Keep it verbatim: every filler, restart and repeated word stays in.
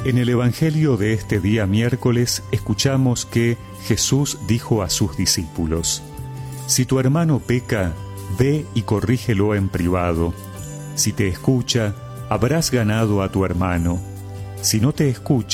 En el Evangelio de este día miércoles escuchamos que Jesús dijo a sus discípulos: si tu hermano peca, ve y corrígelo en privado. Si te escucha, habrás ganado a tu hermano. Si no te escucha,